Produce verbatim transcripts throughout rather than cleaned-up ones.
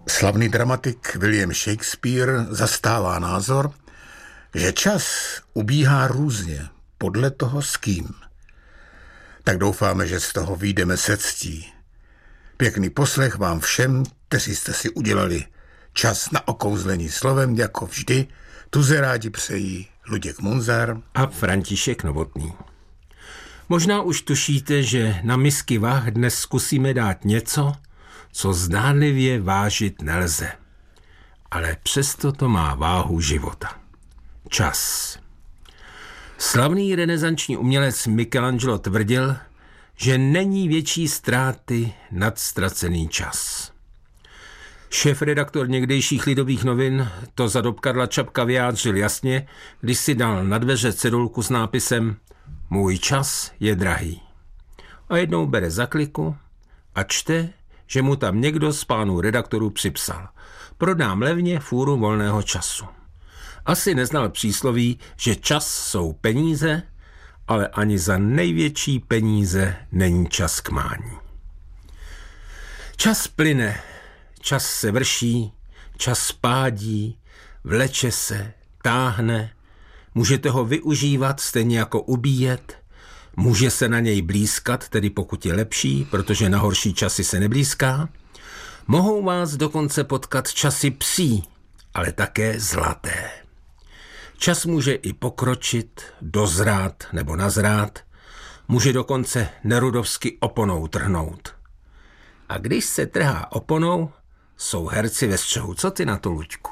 Slavný dramatik William Shakespeare zastává názor, že čas ubíhá různě podle toho s kým. Tak doufáme, že z toho vyjdeme se ctí. Pěkný poslech vám všem, kteří jste si udělali čas na okouzlení slovem, jako vždy. Tuze rádi přejí Luděk Munzar a František Novotný. Možná už tušíte, že na misky vah dnes zkusíme dát něco, co zdánlivě vážit nelze. Ale přesto to má váhu života. Čas. Slavný renesanční umělec Michelangelo tvrdil, že není větší ztráty nad ztracený čas. Šéfredaktor někdejších Lidových novin to za dob Karla Čapka vyjádřil jasně, když si dal na dveře cedulku s nápisem Můj čas je drahý. A jednou bere zakliku a čte, že mu tam někdo z pánů redaktorů připsal. Prodám levně fůru volného času. Asi neznal přísloví, že čas jsou peníze, ale ani za největší peníze není čas k mání. Čas plyne, čas se vrší, čas spádí, vleče se, táhne, můžete ho využívat stejně jako ubíjet, může se na něj blízkat, tedy pokud je lepší, protože na horší časy se neblízká. Mohou vás dokonce potkat časy psí, ale také zlaté. Čas může i pokročit, dozrát nebo nazrát, může dokonce nerudovsky oponou trhnout. A když se trhá oponou, jsou herci ve střehu. Co ty na to, Luďku?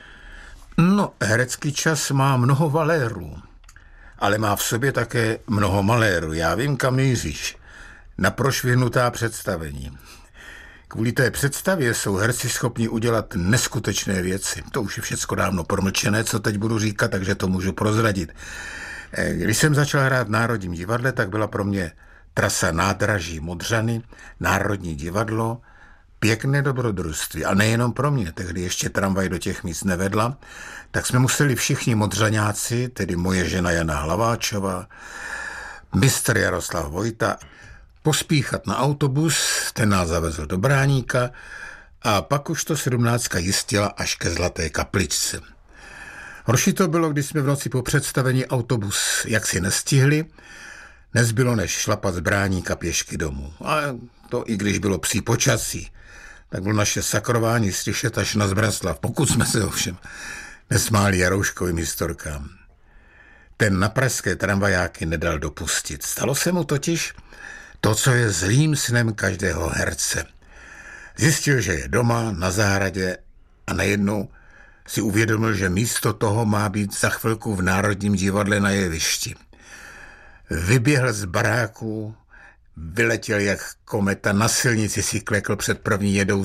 No, herecký čas má mnoho valérů, ale má v sobě také mnoho malérů. Já vím, kam míříš. Na prošvihnutá představení. Kvůli té představě jsou herci schopni udělat neskutečné věci. To už je všecko dávno promlčené, co teď budu říkat, takže to můžu prozradit. Když jsem začal hrát v Národním divadle, tak byla pro mě trasa nádraží Modřany, Národní divadlo, pěkné dobrodružství. A nejenom pro mě, tehdy ještě tramvaj do těch míst nevedla, tak jsme museli všichni modřaňáci, tedy moje žena Jana Hlaváčová, mistr Jaroslav Vojta, pospíchat na autobus, ten nás zavezl do Bráníka a pak už to sedmnáctka jistila až ke Zlaté kapličce. Horší to bylo, když jsme v noci po představení autobus jaksi nestihli, nezbylo než šlapat z Bráníka pěšky domů. A to i když bylo psí počasí, tak bylo naše sakrování slyšet až na Zbraslav, pokud jsme se ovšem nesmáli Jarouškovým historkám. Ten na pražské tramvajáky nedal dopustit. Stalo se mu totiž to, co je zlým snem každého herce. Zjistil, že je doma na zahradě a najednou si uvědomil, že místo toho má být za chvilku v Národním divadle na jevišti. Vyběhl z baráku, vyletěl jak kometa, na silnici si klekl před první jedoucí